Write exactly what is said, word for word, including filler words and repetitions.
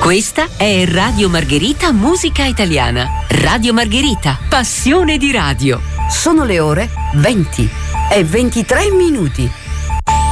Questa è Radio Margherita Musica Italiana. Radio Margherita, passione di radio. Sono le ore venti e ventitré minuti.